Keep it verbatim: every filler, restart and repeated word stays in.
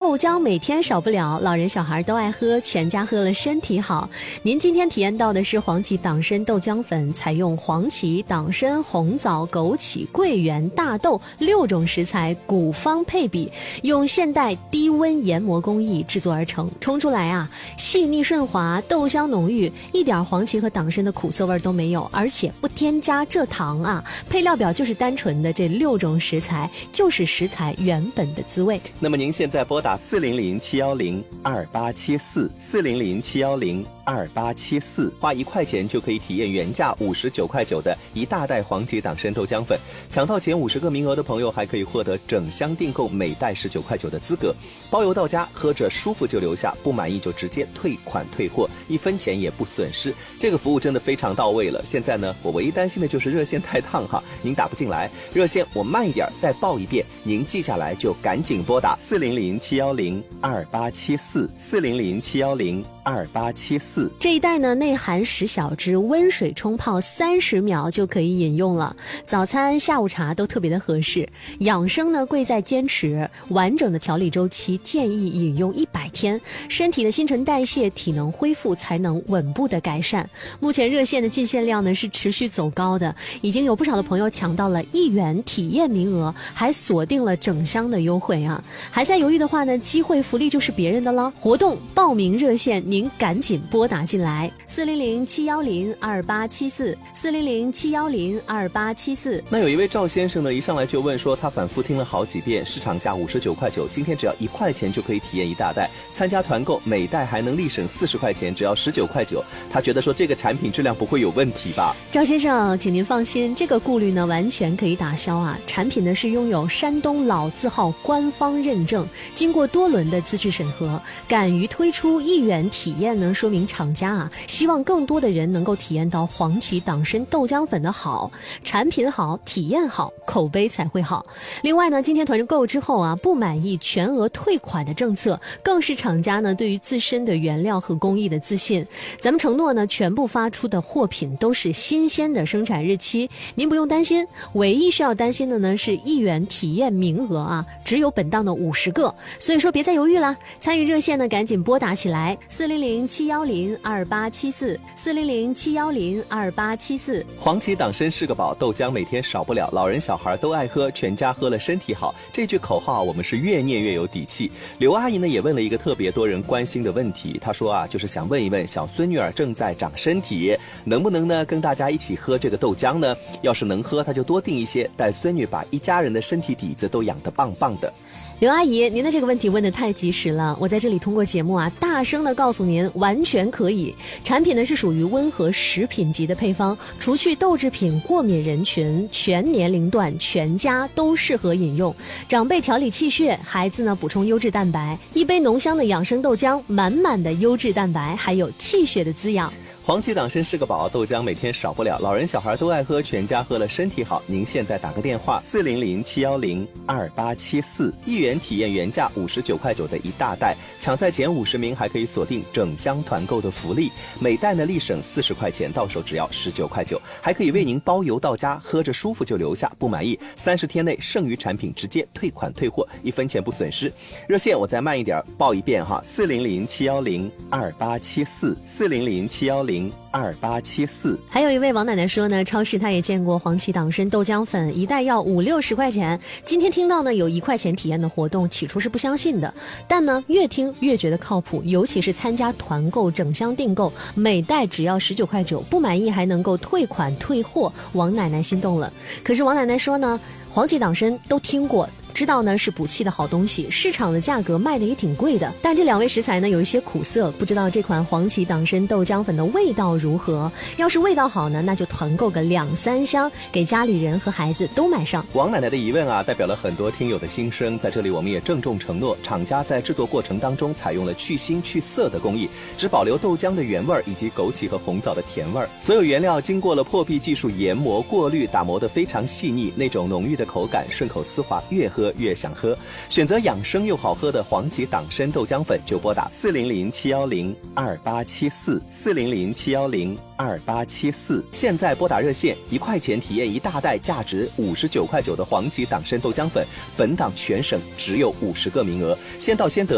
豆浆每天少不了，老人小孩都爱喝，全家喝了身体好。您今天体验到的是黄芪党参豆浆粉，采用黄芪、党参、红枣、枸杞、桂圆、大豆六种食材古方配比，用现代低温研磨工艺制作而成，冲出来啊细腻顺滑，豆香浓郁，一点黄芪和党参的苦涩味都没有，而且不添加蔗糖啊。配料表就是单纯的这六种食材，就是食材原本的滋味。 那么您现在拨打四零零七幺零二八七四四零零七幺零二八七四，花一块钱就可以体验原价五十九块九的一大袋黄芪党参豆浆粉，抢到前五十个名额的朋友还可以获得整箱订购每袋十九块九的资格，包邮到家，喝着舒服就留下，不满意就直接退款退货，一分钱也不损失，这个服务真的非常到位了。现在呢，我唯一担心的就是热线太烫哈，您打不进来，热线我慢一点再报一遍，您记下来就赶紧拨打四零零七幺零二八七四四零零七幺零二八七四。 这一袋呢内含十小支，温水冲泡三十秒就可以饮用了，早餐下午茶都特别的合适。养生呢贵在坚持，完整的调理周期建议饮用一百天，身体的新陈代谢体能恢复才能稳步的改善。目前热线的进线量呢是持续走高的，已经有不少的朋友抢到了一元体验名额，还锁定了整箱的优惠啊！还在犹豫的话呢，机会福利就是别人的了。活动报名热线您赶紧拨打进来，四零零七幺零二八七四四零零七幺零二八七四。 那有一位赵先生呢，一上来就问说，他反复听了好几遍，市场价五十九块九，今天只要一块钱就可以体验一大袋，参加团购每袋还能立省四十块钱，只要十九块九。他觉得说这个产品质量不会有问题吧？ 赵先生，请您放心，这个顾虑呢完全可以打消啊。产品呢是拥有山东老字号官方认证，经过多轮的资质审核，敢于推出一元体验呢，说明厂家啊希望更多的人能够体验到黄芪党参豆浆粉的好，产品好，体验好，口碑才会好。另外呢，今天团购之后啊，不满意全额退款的政策，更是厂家呢对于自身的原料和工艺的自信。咱们承诺呢，全部发出的货品都是新鲜的生产日期，您不用担心。唯一需要担心的呢是一元体验名额啊，只有本档的五十个，所以说别再犹豫了，参与热线呢赶紧拨打起来，四零零七幺零二八七四四零零七幺零二八七四。 黄芪党参是个宝，豆浆每天少不了，老人小孩都爱喝，全家喝了身体好，这句口号我们是越念越有底气。刘阿姨呢也问了一个特别多人关心的问题，她说啊，就是想问一问，小孙女儿正在长身体，能不能呢跟大家一起喝这个豆浆呢？要是能喝，她就多订一些，带孙女把一家人的身体底子都养得棒棒的。 刘阿姨，您的这个问题问得太及时了，我在这里通过节目啊，大声的告诉您，完全可以。产品呢是属于温和食品级的配方，除去豆制品过敏人群，全年龄段全家都适合饮用。长辈调理气血，孩子呢补充优质蛋白，一杯浓香的养生豆浆，满满的优质蛋白，还有气血的滋养。 黄芪党参是个宝，豆浆每天少不了，老人小孩都爱喝，全家喝了身体好。您现在打个电话四零零七幺零二八七四，一元体验原价五十九块九的一大袋，抢在前五十名还可以锁定整箱团购的福利，每袋呢立省四十块钱，到手只要十九块九，还可以为您包邮到家，喝着舒服就留下，不满意三十天内剩余产品直接退款退货，一分钱不损失。热线我再慢一点报一遍哈，四零零七幺零二八七四四零零七幺零二八七四。 还有一位王奶奶说呢，超市她也见过黄芪党参豆浆粉，一袋要五六十块钱。今天听到呢有一块钱体验的活动，起初是不相信的，但呢越听越觉得靠谱，尤其是参加团购整箱订购，每袋只要十九块九，不满意还能够退款退货，王奶奶心动了。可是王奶奶说呢，黄芪党参都听过，知道呢是补气的好东西，市场的价格卖的也挺贵的，但这两位食材呢有一些苦涩，不知道这款黄芪党参豆浆粉的味道如何。要是味道好呢，那就团购个两三箱，给家里人和孩子都买上。 王奶奶的疑问啊，代表了很多听友的心声，在这里我们也郑重承诺，厂家在制作过程当中采用了去腥去涩的工艺，只保留豆浆的原味以及枸杞和红枣的甜味，所有原料经过了破壁技术研磨过滤，打磨得非常细腻，那种浓郁的口感顺口丝滑，越喝越想喝。选择养生又好喝的黄芪党参豆浆粉，就拨打四零零七幺零二八七四四零零七幺零二八七四。现在拨打热线，一块钱体验一大袋价值五十九块九的黄芪党参豆浆粉，本档全省只有五十个名额，先到先得。